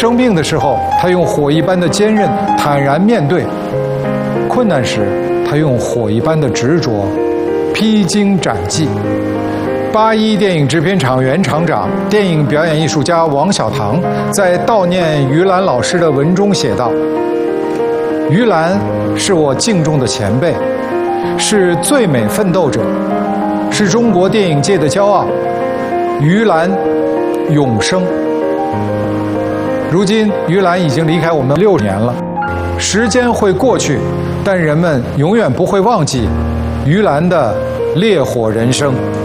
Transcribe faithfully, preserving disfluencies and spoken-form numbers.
生病的时候，他用火一般的坚韧坦然面对；困难时，他用火一般的执着披荆斩棘。八一电影制片厂原厂长、电影表演艺术家王小棠在悼念于兰老师的文中写道：“于兰是我敬重的前辈，是最美奋斗者，是中国电影界的骄傲。于兰永生。”如今，于兰已经离开我们六年了，时间会过去，但人们永远不会忘记于兰的烈火人生。